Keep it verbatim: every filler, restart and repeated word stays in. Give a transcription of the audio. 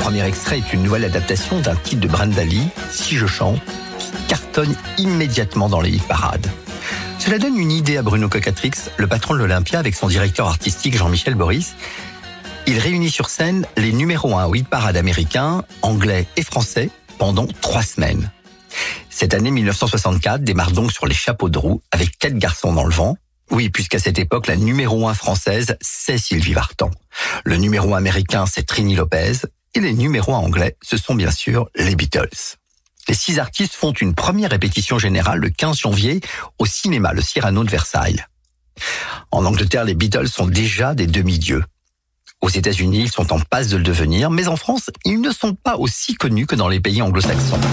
premier extrait est une nouvelle adaptation d'un titre de Brenda Lee, Si je chante, qui cartonne immédiatement dans les hit-parades. Cela donne une idée à Bruno Cocatrix, le patron de l'Olympia, avec son directeur artistique Jean-Michel Boris. Il réunit sur scène les numéros un hit-parades américains, anglais et français pendant trois semaines. Cette année mille neuf cent soixante-quatre démarre donc sur les chapeaux de roue avec Quatre garçons dans le vent. Oui, puisqu'à cette époque, la numéro un française, c'est Sylvie Vartan. Le numéro un américain, c'est Trini Lopez. Et les numéros un anglais, ce sont bien sûr les Beatles. Les six artistes font une première répétition générale le quinze janvier au cinéma Le Cyrano de Versailles. En Angleterre, les Beatles sont déjà des demi-dieux. Aux États-Unis, ils sont en passe de le devenir, mais en France, ils ne sont pas aussi connus que dans les pays anglo-saxons.